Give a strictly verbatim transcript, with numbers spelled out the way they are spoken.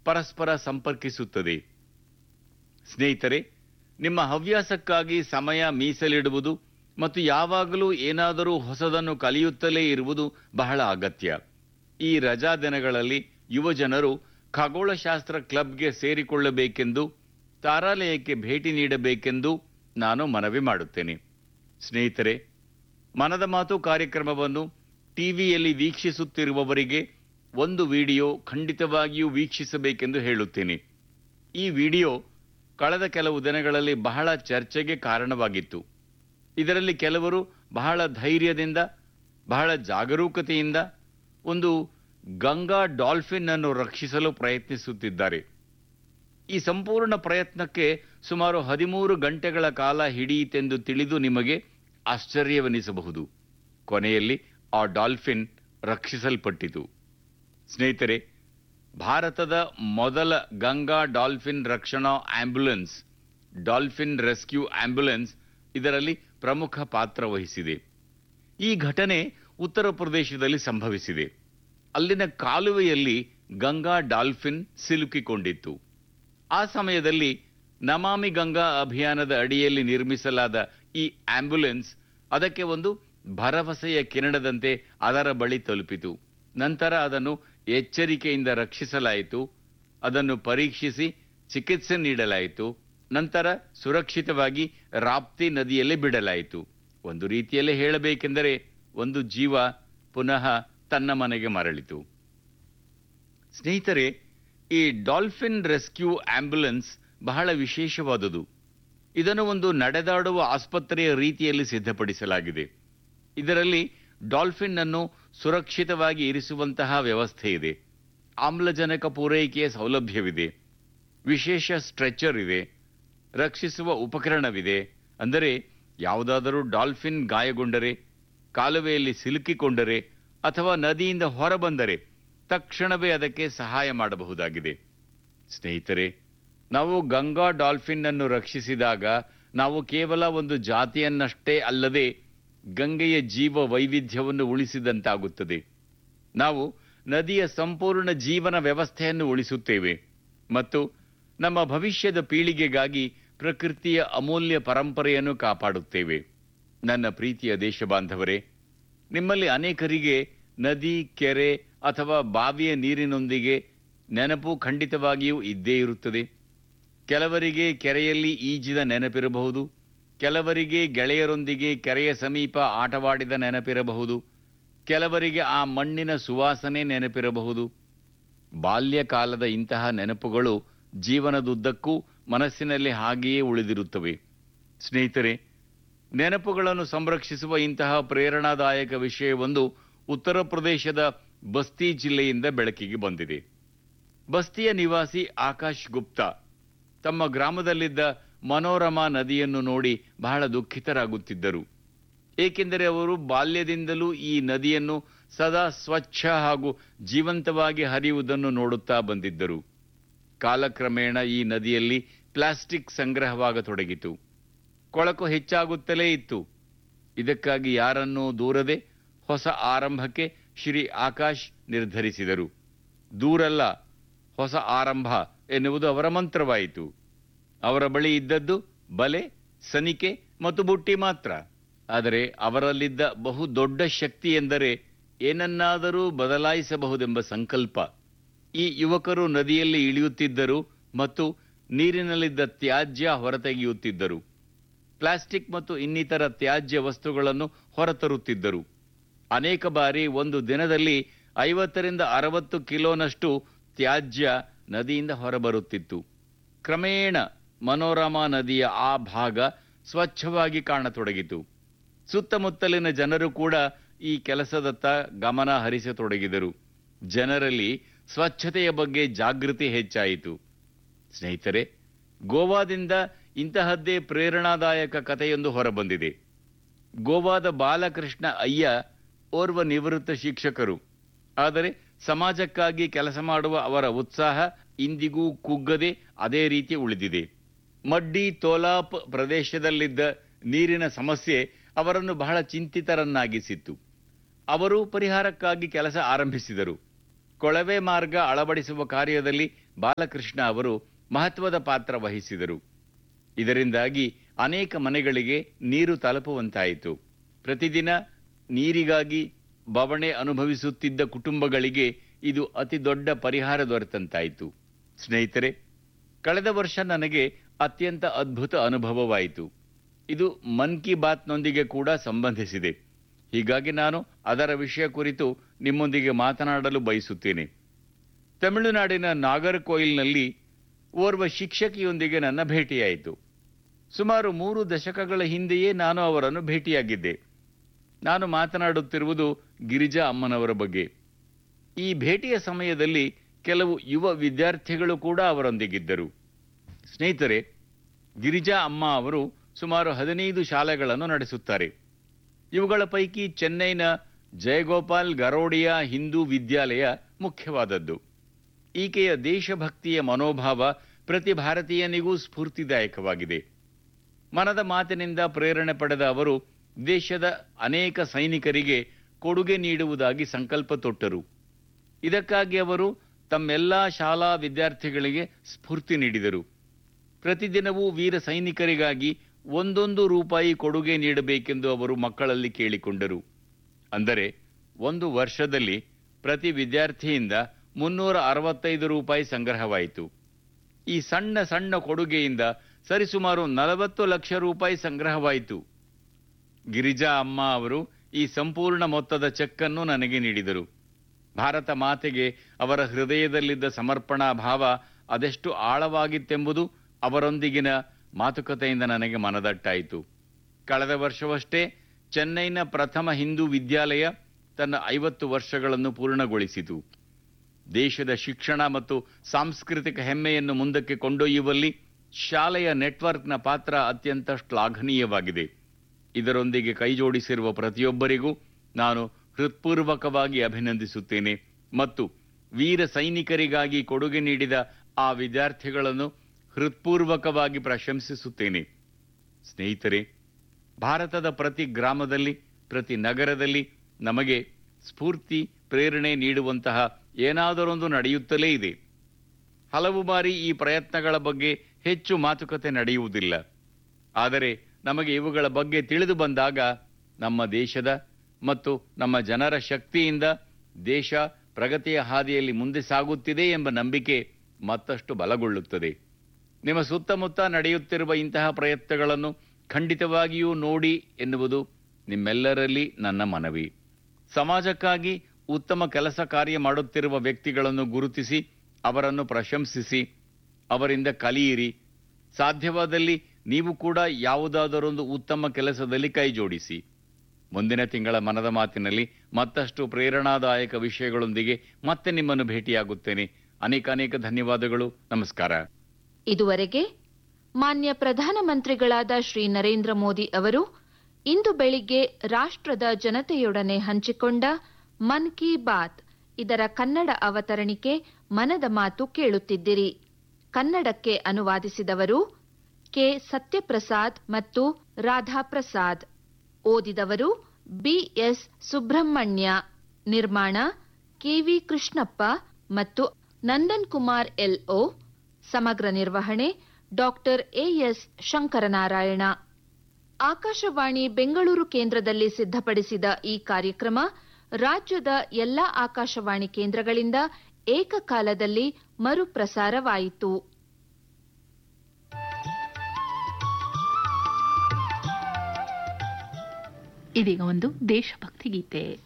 ಪರಸ್ಪರ ಸಂಪರ್ಕಿಸುತ್ತದೆ. ಸ್ನೇಹಿತರೆ, ನಿಮ್ಮ ಹವ್ಯಾಸಕ್ಕಾಗಿ ಸಮಯ ಮೀಸಲಿಡುವುದು ಮತ್ತು ಯಾವಾಗಲೂ ಏನಾದರೂ ಹೊಸದನ್ನು ಕಲಿಯುತ್ತಲೇ ಇರುವುದು ಬಹಳ ಅಗತ್ಯ. ಈ ರಜಾ ದಿನಗಳಲ್ಲಿ ಯುವಜನರು ಖಗೋಳಶಾಸ್ತ್ರ ಕ್ಲಬ್ಗೆ ಸೇರಿಕೊಳ್ಳಬೇಕೆಂದು, ತಾರಾಲಯಕ್ಕೆ ಭೇಟಿ ನೀಡಬೇಕೆಂದು ನಾನು ಮನವಿ ಮಾಡುತ್ತೇನೆ. ಸ್ನೇಹಿತರೆ, ಮನದ ಮಾತು ಕಾರ್ಯಕ್ರಮವನ್ನು ಟಿವಿಯಲ್ಲಿ ವೀಕ್ಷಿಸುತ್ತಿರುವವರಿಗೆ ಒಂದು ವಿಡಿಯೋ ಖಂಡಿತವಾಗಿಯೂ ವೀಕ್ಷಿಸಬೇಕೆಂದು ಹೇಳುತ್ತೇನೆ. ಈ ವಿಡಿಯೋ ಕಳೆದ ಕೆಲವು ದಿನಗಳಲ್ಲಿ ಬಹಳ ಚರ್ಚೆಗೆ ಕಾರಣವಾಗಿತ್ತು. ಇದರಲ್ಲಿ ಕೆಲವರು ಬಹಳ ಧೈರ್ಯದಿಂದ, ಬಹಳ ಜಾಗರೂಕತೆಯಿಂದ ಒಂದು ಗಂಗಾ ಡಾಲ್ಫಿನ್ ಅನ್ನು ರಕ್ಷಿಸಲು ಪ್ರಯತ್ನಿಸುತ್ತಿದ್ದಾರೆ. ಈ ಸಂಪೂರ್ಣ ಪ್ರಯತ್ನಕ್ಕೆ ಸುಮಾರು ಹದಿಮೂರು ಗಂಟೆಗಳ ಕಾಲ ಹಿಡಿಯಿತೆಂದು ತಿಳಿದು ನಿಮಗೆ ಆಶ್ಚರ್ಯವೆನಿಸಬಹುದು. ಕೊನೆಯಲ್ಲಿ ಆ ಡಾಲ್ಫಿನ್ ರಕ್ಷಿಸಲ್ಪಟ್ಟಿತು. ಸ್ನೇಹಿತರೆ, ಭಾರತದ ಮೊದಲ ಗಂಗಾ ಡಾಲ್ಫಿನ್ ರಕ್ಷಣಾ ಆಂಬ್ಯುಲೆನ್ಸ್, ಡಾಲ್ಫಿನ್ ರೆಸ್ಕ್ಯೂ ಆಂಬ್ಯುಲೆನ್ಸ್, ಇದರಲ್ಲಿ ಪ್ರಮುಖ ಪಾತ್ರ ವಹಿಸಿದೆ. ಈ ಘಟನೆ ಉತ್ತರ ಪ್ರದೇಶದಲ್ಲಿ ಸಂಭವಿಸಿದೆ. ಅಲ್ಲಿನ ಕಾಲುವೆಯಲ್ಲಿ ಗಂಗಾ ಡಾಲ್ಫಿನ್ ಸಿಲುಕಿಕೊಂಡಿತ್ತು. ಆ ಸಮಯದಲ್ಲಿ ನಮಾಮಿ ಗಂಗಾ ಅಭಿಯಾನದ ಅಡಿಯಲ್ಲಿ ನಿರ್ಮಿಸಲಾದ ಈ ಆಂಬ್ಯುಲೆನ್ಸ್ ಅದಕ್ಕೆ ಒಂದು ಭರವಸೆಯ ಕಿರಣದಂತೆ ಅದರ ಬಳಿ ತಲುಪಿತು. ನಂತರ ಅದನ್ನು ಎಚ್ಚರಿಕೆಯಿಂದ ರಕ್ಷಿಸಲಾಯಿತು, ಅದನ್ನು ಪರೀಕ್ಷಿಸಿ ಚಿಕಿತ್ಸೆ ನೀಡಲಾಯಿತು. ನಂತರ ಸುರಕ್ಷಿತವಾಗಿ ರಾಪ್ತಿ ನದಿಯಲ್ಲಿ ಬಿಡಲಾಯಿತು. ಒಂದು ರೀತಿಯಲ್ಲಿ ಹೇಳಬೇಕೆಂದರೆ ಒಂದು ಜೀವ ಪುನಃ ತನ್ನ ಮನೆಗೆ ಮರಳಿತು. ಸ್ನೇಹಿತರೆ, ಈ ಡಾಲ್ಫಿನ್ ರೆಸ್ಕ್ಯೂ ಆಂಬ್ಯುಲೆನ್ಸ್ ಬಹಳ ವಿಶೇಷವಾದುದು. ಇದನ್ನು ಒಂದು ನಡೆದಾಡುವ ಆಸ್ಪತ್ರೆಯ ರೀತಿಯಲ್ಲಿ ಸಿದ್ಧಪಡಿಸಲಾಗಿದೆ. ಇದರಲ್ಲಿ ಡಾಲ್ಫಿನ್ ಅನ್ನು ಸುರಕ್ಷಿತವಾಗಿ ಇರಿಸುವಂತಹ ವ್ಯವಸ್ಥೆ ಇದೆ. ಆಮ್ಲಜನಕ ಪೂರೈಕೆಯ ಸೌಲಭ್ಯವಿದೆ, ವಿಶೇಷ ಸ್ಟ್ರೆಚರ್ ಇದೆ, ರಕ್ಷಿಸುವ ಉಪಕರಣವಿದೆ. ಅಂದರೆ ಯಾವುದಾದರೂ ಡಾಲ್ಫಿನ್ ಗಾಯಗೊಂಡರೆ, ಕಾಲುವೆಯಲ್ಲಿ ಸಿಲುಕಿಕೊಂಡರೆ ಅಥವಾ ನದಿಯಿಂದ ಹೊರಬಂದರೆ ತಕ್ಷಣವೇ ಅದಕ್ಕೆ ಸಹಾಯ ಮಾಡಬಹುದಾಗಿದೆ. ಸ್ನೇಹಿತರೆ, ನಾವು ಗಂಗಾ ಡಾಲ್ಫಿನ್ ಅನ್ನು ರಕ್ಷಿಸಿದಾಗ ನಾವು ಕೇವಲ ಒಂದು ಜಾತಿಯನ್ನಷ್ಟೇ ಅಲ್ಲದೆ ಗಂಗೆಯ ಜೀವ ವೈವಿಧ್ಯವನ್ನು ಉಳಿಸಿದಂತಾಗುತ್ತದೆ. ನಾವು ನದಿಯ ಸಂಪೂರ್ಣ ಜೀವನ ವ್ಯವಸ್ಥೆಯನ್ನು ಉಳಿಸುತ್ತೇವೆ ಮತ್ತು ನಮ್ಮ ಭವಿಷ್ಯದ ಪೀಳಿಗೆಗಾಗಿ ಪ್ರಕೃತಿಯ ಅಮೂಲ್ಯ ಪರಂಪರೆಯನ್ನು ಕಾಪಾಡುತ್ತೇವೆ. ನನ್ನ ಪ್ರೀತಿಯ ದೇಶಬಾಂಧವರೇ, ನಿಮ್ಮಲ್ಲಿ ಅನೇಕರಿಗೆ ನದಿ, ಕೆರೆ ಅಥವಾ ಬಾವಿಯ ನೀರಿನೊಂದಿಗೆ ನೆನಪು ಖಂಡಿತವಾಗಿಯೂ ಇದ್ದೇ ಇರುತ್ತದೆ. ಕೆಲವರಿಗೆ ಕೆರೆಯಲ್ಲಿ ಈಜಿದ ನೆನಪಿರಬಹುದು, ಕೆಲವರಿಗೆ ಗೆಳೆಯರೊಂದಿಗೆ ಕೆರೆಯ ಸಮೀಪ ಆಟವಾಡಿದ ನೆನಪಿರಬಹುದು, ಕೆಲವರಿಗೆ ಆ ಮಣ್ಣಿನ ಸುವಾಸನೆ ನೆನಪಿರಬಹುದು. ಬಾಲ್ಯಕಾಲದ ಇಂತಹ ನೆನಪುಗಳು ಜೀವನದುದ್ದಕ್ಕೂ ಮನಸ್ಸಿನಲ್ಲಿ ಹಾಗೆಯೇ ಉಳಿದಿರುತ್ತವೆ. ಸ್ನೇಹಿತರೆ, ನೆನಪುಗಳನ್ನು ಸಂರಕ್ಷಿಸುವ ಇಂತಹ ಪ್ರೇರಣಾದಾಯಕ ವಿಷಯವೊಂದು ಉತ್ತರ ಪ್ರದೇಶದ ಬಸ್ತಿ ಜಿಲ್ಲೆಯಿಂದ ಬೆಳಕಿಗೆ ಬಂದಿದೆ. ಬಸ್ತಿಯ ನಿವಾಸಿ ಆಕಾಶ್ ಗುಪ್ತಾ ತಮ್ಮ ಗ್ರಾಮದಲ್ಲಿದ್ದ ಮನೋರಮಾ ನದಿಯನ್ನು ನೋಡಿ ಬಹಳ ದುಃಖಿತರಾಗುತ್ತಿದ್ದರು. ಏಕೆಂದರೆ ಅವರು ಬಾಲ್ಯದಿಂದಲೂ ಈ ನದಿಯನ್ನು ಸದಾ ಸ್ವಚ್ಛ ಹಾಗೂ ಜೀವಂತವಾಗಿ ಹರಿಯುವುದನ್ನು ನೋಡುತ್ತಾ ಬಂದಿದ್ದರು. ಕಾಲಕ್ರಮೇಣ ಈ ನದಿಯಲ್ಲಿ ಪ್ಲಾಸ್ಟಿಕ್ ಸಂಗ್ರಹವಾಗತೊಡಗಿತು. ಕೊಳಕು ಹೆಚ್ಚಾಗುತ್ತಲೇ ಇತ್ತು. ಇದಕ್ಕಾಗಿ ಯಾರನ್ನೂ ದೂರದೆ ಹೊಸ ಆರಂಭಕ್ಕೆ ಶ್ರೀ ಆಕಾಶ್ ನಿರ್ಧರಿಸಿದರು. ದೂರಲ್ಲ, ಹೊಸ ಆರಂಭ ಎನ್ನುವುದು ಅವರ ಮಂತ್ರವಾಯಿತು. ಅವರ ಬಳಿ ಇದ್ದದ್ದು ಬಲೆ, ಸನಿಕೆ ಮತ್ತು ಬುಟ್ಟಿ ಮಾತ್ರ. ಆದರೆ ಅವರಲ್ಲಿದ್ದ ಬಹು ದೊಡ್ಡ ಶಕ್ತಿ ಎಂದರೆ ಏನನ್ನಾದರೂ ಬದಲಾಯಿಸಬಹುದೆಂಬ ಸಂಕಲ್ಪ. ಈ ಯುವಕರು ನದಿಯಲ್ಲಿ ಇಳಿಯುತ್ತಿದ್ದರು ಮತ್ತು ನೀರಿನಲ್ಲಿದ್ದ ತ್ಯಾಜ್ಯ ಹೊರತೆಗೆಯುತ್ತಿದ್ದರು. ಪ್ಲಾಸ್ಟಿಕ್ ಮತ್ತು ಇನ್ನಿತರ ತ್ಯಾಜ್ಯ ವಸ್ತುಗಳನ್ನು ಹೊರತರುತ್ತಿದ್ದರು. ಅನೇಕ ಬಾರಿ ಒಂದು ದಿನದಲ್ಲಿ ಐವತ್ತರಿಂದ ಅರವತ್ತು ಕಿಲೋನಷ್ಟು ತ್ಯಾಜ್ಯ ನದಿಯಿಂದ ಹೊರಬರುತ್ತಿತ್ತು. ಕ್ರಮೇಣ ಮನೋರಮಾ ನದಿಯ ಆ ಭಾಗ ಸ್ವಚ್ಛವಾಗಿ ಕಾಣತೊಡಗಿತು. ಸುತ್ತಮುತ್ತಲಿನ ಜನರು ಕೂಡ ಈ ಕೆಲಸದತ್ತ ಗಮನ ಹರಿಸತೊಡಗಿದರು. ಜನರಲ್ಲಿ ಸ್ವಚ್ಛತೆಯ ಬಗ್ಗೆ ಜಾಗೃತಿ ಹೆಚ್ಚಾಯಿತು. ಸ್ನೇಹಿತರೆ, ಗೋವಾದಿಂದ ಇಂತಹದ್ದೇ ಪ್ರೇರಣಾದಾಯಕ ಕಥೆಯೊಂದು ಹೊರಬಂದಿದೆ. ಗೋವಾದ ಬಾಲಕೃಷ್ಣ ಅಯ್ಯ ಓರ್ವ ನಿವೃತ್ತ ಶಿಕ್ಷಕರು. ಆದರೆ ಸಮಾಜಕ್ಕಾಗಿ ಕೆಲಸ ಮಾಡುವ ಅವರ ಉತ್ಸಾಹ ಇಂದಿಗೂ ಕುಗ್ಗದೆ ಅದೇ ರೀತಿ ಉಳಿದಿದೆ. ಮಡ್ಡಿ ತೋಲಾಪ್ ಪ್ರದೇಶದಲ್ಲಿದ್ದ ನೀರಿನ ಸಮಸ್ಯೆ ಅವರನ್ನು ಬಹಳ ಚಿಂತಿತರನ್ನಾಗಿಸಿತ್ತು. ಅವರು ಪರಿಹಾರಕ್ಕಾಗಿ ಕೆಲಸ ಆರಂಭಿಸಿದರು. ಕೊಳವೆ ಮಾರ್ಗ ಅಳವಡಿಸುವ ಕಾರ್ಯದಲ್ಲಿ ಬಾಲಕೃಷ್ಣ ಅವರು ಮಹತ್ವದ ಪಾತ್ರ ವಹಿಸಿದರು. ಇದರಿಂದಾಗಿ ಅನೇಕ ಮನೆಗಳಿಗೆ ನೀರು ತಲುಪುವಂತಾಯಿತು. ಪ್ರತಿದಿನ ನೀರಿಗಾಗಿ ಬವಣೆ ಅನುಭವಿಸುತ್ತಿದ್ದ ಕುಟುಂಬಗಳಿಗೆ ಇದು ಅತಿ ದೊಡ್ಡ ಪರಿಹಾರ ದೊರೆತಂತಾಯಿತು. ಸ್ನೇಹಿತರೆ, ಕಳೆದ ವರ್ಷ ನನಗೆ ಅತ್ಯಂತ ಅದ್ಭುತ ಅನುಭವವಾಯಿತು. ಇದು ಮನ್ ಕಿ ಬಾತ್ನೊಂದಿಗೆ ಕೂಡ ಸಂಬಂಧಿಸಿದೆ. ಹೀಗಾಗಿ ನಾನು ಅದರ ವಿಷಯ ಕುರಿತು ನಿಮ್ಮೊಂದಿಗೆ ಮಾತನಾಡಲು ಬಯಸುತ್ತೇನೆ. ತಮಿಳುನಾಡಿನ ನಾಗರ್ಕೋಯಿಲ್ನಲ್ಲಿ ಓರ್ವ ಶಿಕ್ಷಕಿಯೊಂದಿಗೆ ನನ್ನ ಭೇಟಿಯಾಯಿತು. ಸುಮಾರು ಮೂರು ದಶಕಗಳ ಹಿಂದೆಯೇ ನಾನು ಅವರನ್ನು ಭೇಟಿಯಾಗಿದ್ದೆ. ನಾನು ಮಾತನಾಡುತ್ತಿರುವುದು ಗಿರಿಜಾ ಅಮ್ಮನವರ ಬಗ್ಗೆ. ಈ ಭೇಟಿಯ ಸಮಯದಲ್ಲಿ ಕೆಲವು ಯುವ ವಿದ್ಯಾರ್ಥಿಗಳು ಕೂಡ ಅವರೊಂದಿಗಿದ್ದರು. ಸ್ನೇಹಿತರೆ, ಗಿರಿಜಾ ಅಮ್ಮ ಅವರು ಸುಮಾರು ಹದಿನೈದು ಶಾಲೆಗಳನ್ನು ನಡೆಸುತ್ತಾರೆ. ಇವುಗಳ ಪೈಕಿ ಚೆನ್ನೈನ ಜಯಗೋಪಾಲ್ ಗರೋಡಿಯಾ ಹಿಂದೂ ವಿದ್ಯಾಲಯ ಮುಖ್ಯವಾದದ್ದು. ಈಕೆಯ ದೇಶಭಕ್ತಿಯ ಮನೋಭಾವ ಪ್ರತಿ ಭಾರತೀಯನಿಗೂ ಸ್ಫೂರ್ತಿದಾಯಕವಾಗಿದೆ. ಮನದ ಮಾತಿನಿಂದ ಪ್ರೇರಣೆ ಪಡೆದ ಅವರು ದೇಶದ ಅನೇಕ ಸೈನಿಕರಿಗೆ ಕೊಡುಗೆ ನೀಡುವುದಾಗಿ ಸಂಕಲ್ಪ ತೊಟ್ಟರು. ಇದಕ್ಕಾಗಿ ಅವರು ತಮ್ಮೆಲ್ಲಾ ಶಾಲಾ ವಿದ್ಯಾರ್ಥಿಗಳಿಗೆ ಸ್ಫೂರ್ತಿ ನೀಡಿದರು. ಪ್ರತಿದಿನವೂ ವೀರ ಸೈನಿಕರಿಗಾಗಿ ಒಂದೊಂದು ರೂಪಾಯಿ ಕೊಡುಗೆ ನೀಡಬೇಕೆಂದು ಅವರು ಮಕ್ಕಳಲ್ಲಿ ಕೇಳಿಕೊಂಡರು. ಅಂದರೆ ಒಂದು ವರ್ಷದಲ್ಲಿ ಪ್ರತಿ ವಿದ್ಯಾರ್ಥಿಯಿಂದ ಮುನ್ನೂರ ಅರವತ್ತೈದು ರೂಪಾಯಿ ಸಂಗ್ರಹವಾಯಿತು. ಈ ಸಣ್ಣ ಸಣ್ಣ ಕೊಡುಗೆಯಿಂದ ಸರಿಸುಮಾರು ನಲವತ್ತು ಲಕ್ಷ ರೂಪಾಯಿ ಸಂಗ್ರಹವಾಯಿತು. ಗಿರಿಜಾ ಅಮ್ಮ ಅವರು ಈ ಸಂಪೂರ್ಣ ಮೊತ್ತದ ಚೆಕ್ ಅನ್ನು ನನಗೆ ನೀಡಿದರು. ಭಾರತ ಮಾತೆಗೆ ಅವರ ಹೃದಯದಲ್ಲಿದ್ದ ಸಮರ್ಪಣಾ ಭಾವ ಅದೆಷ್ಟು ಆಳವಾಗಿತ್ತೆಂಬುದು ಅವರೊಂದಿಗಿನ ಮಾತುಕತೆಯಿಂದ ನನಗೆ ಮನದಟ್ಟಾಯಿತು. ಕಳೆದ ವರ್ಷವಷ್ಟೇ ಚೆನ್ನೈನ ಪ್ರಥಮ ಹಿಂದೂ ವಿದ್ಯಾಲಯ ತನ್ನ ಐವತ್ತು ವರ್ಷಗಳನ್ನು ಪೂರ್ಣಗೊಳಿಸಿತು. ದೇಶದ ಶಿಕ್ಷಣ ಮತ್ತು ಸಾಂಸ್ಕೃತಿಕ ಹೆಮ್ಮೆಯನ್ನು ಮುಂದಕ್ಕೆ ಕೊಂಡೊಯ್ಯುವಲ್ಲಿ ಶಾಲೆಯ ನೆಟ್ವರ್ಕ್ನ ಪಾತ್ರ ಅತ್ಯಂತ ಶ್ಲಾಘನೀಯವಾಗಿದೆ. ಇದರೊಂದಿಗೆ ಕೈಜೋಡಿಸಿರುವ ಪ್ರತಿಯೊಬ್ಬರಿಗೂ ನಾನು ಹೃತ್ಪೂರ್ವಕವಾಗಿ ಅಭಿನಂದಿಸುತ್ತೇನೆ ಮತ್ತು ವೀರ ಸೈನಿಕರಿಗಾಗಿ ಕೊಡುಗೆ ನೀಡಿದ ಆ ವಿದ್ಯಾರ್ಥಿಗಳನ್ನು ಹೃತ್ಪೂರ್ವಕವಾಗಿ ಪ್ರಶಂಸಿಸುತ್ತೇನೆ. ಸ್ನೇಹಿತರೆ, ಭಾರತದ ಪ್ರತಿ ಗ್ರಾಮದಲ್ಲಿ, ಪ್ರತಿ ನಗರದಲ್ಲಿ ನಮಗೆ ಸ್ಫೂರ್ತಿ, ಪ್ರೇರಣೆ ನೀಡುವಂತಹ ಏನಾದರೊಂದು ನಡೆಯುತ್ತಲೇ ಇದೆ. ಹಲವು ಬಾರಿ ಈ ಪ್ರಯತ್ನಗಳ ಬಗ್ಗೆ ಹೆಚ್ಚು ಮಾತುಕತೆ ನಡೆಯುವುದಿಲ್ಲ. ಆದರೆ ನಮಗೆ ಇವುಗಳ ಬಗ್ಗೆ ತಿಳಿದು ಬಂದಾಗ ನಮ್ಮ ದೇಶದ ಮತ್ತು ನಮ್ಮ ಜನರ ಶಕ್ತಿಯಿಂದ ದೇಶ ಪ್ರಗತಿಯ ಹಾದಿಯಲ್ಲಿ ಮುಂದೆ ಸಾಗುತ್ತಿದೆ ಎಂಬ ನಂಬಿಕೆ ಮತ್ತಷ್ಟು ಬಲಗೊಳ್ಳುತ್ತದೆ. ನಿಮ್ಮ ಸುತ್ತಮುತ್ತ ನಡೆಯುತ್ತಿರುವ ಇಂತಹ ಪ್ರಯತ್ನಗಳನ್ನು ಖಂಡಿತವಾಗಿಯೂ ನೋಡಿ ಎನ್ನುವುದು ನಿಮ್ಮೆಲ್ಲರಲ್ಲಿ ನನ್ನ ಮನವಿ. ಸಮಾಜಕ್ಕಾಗಿ ಉತ್ತಮ ಕೆಲಸ ಕಾರ್ಯ ಮಾಡುತ್ತಿರುವ ವ್ಯಕ್ತಿಗಳನ್ನು ಗುರುತಿಸಿ ಅವರನ್ನು ಪ್ರಶಂಸಿಸಿ, ಅವರಿಂದ ಕಲಿಯಿರಿ. ಸಾಧ್ಯವಾದಲ್ಲಿ ನೀವು ಕೂಡ ಯಾವುದಾದರೊಂದು ಉತ್ತಮ ಕೆಲಸದಲ್ಲಿ ಕೈಜೋಡಿಸಿ. ಮುಂದಿನ ತಿಂಗಳ ಮನದ ಮಾತಿನಲ್ಲಿ ಮತ್ತಷ್ಟು ಪ್ರೇರಣಾದಾಯಕ ವಿಷಯಗಳೊಂದಿಗೆ ಮತ್ತೆ ನಿಮ್ಮನ್ನು ಭೇಟಿಯಾಗುತ್ತೇನೆ. ಅನೇಕ ಅನೇಕ ಧನ್ಯವಾದಗಳು. ನಮಸ್ಕಾರ. ಇದುವರೆಗೆ ಮಾನ್ಯ ಪ್ರಧಾನಮಂತ್ರಿಗಳಾದ ಶ್ರೀ ನರೇಂದ್ರ ಮೋದಿ ಅವರು ಇಂದು ಬೆಳಿಗ್ಗೆ ರಾಷ್ಟ್ರದ ಜನತೆಯೊಡನೆ ಹಂಚಿಕೊಂಡ ಮನ್ ಕಿ ಬಾತ್ ಇದರ ಕನ್ನಡ ಅವತರಣಿಕೆ ಮನದ ಮಾತು ಕೇಳುತ್ತಿದ್ದಿರಿ. ಕನ್ನಡಕ್ಕೆ ಅನುವಾದಿಸಿದವರು ಕೆ ಸತ್ಯಪ್ರಸಾದ್ ಮತ್ತು ರಾಧಾಪ್ರಸಾದ್. ಓದಿದವರು ಬಿಎಸ್ ಸುಬ್ರಹ್ಮಣ್ಯ. ನಿರ್ಮಾಣ ಕೆವಿ ಕೃಷ್ಣಪ್ಪ ಮತ್ತು ನಂದನ್ ಕುಮಾರ್ ಎಲ್ಒ. ಸಮಗ್ರ ನಿರ್ವಹಣೆ ಡಾಕ್ಟರ್ ಎಎಸ್ ಶಂಕರನಾರಾಯಣ. ಆಕಾಶವಾಣಿ ಬೆಂಗಳೂರು ಕೇಂದ್ರದಲ್ಲಿ ಸಿದ್ಧಪಡಿಸಿದ ಈ ಕಾರ್ಯಕ್ರಮ ರಾಜ್ಯದ ಎಲ್ಲಾ ಆಕಾಶವಾಣಿ ಕೇಂದ್ರಗಳಿಂದ ಏಕಕಾಲದಲ್ಲಿ ಮರುಪ್ರಸಾರವಾಯಿತು. ಇದೀಗ ಒಂದು ದೇಶಭಕ್ತಿ ಗೀತೆ.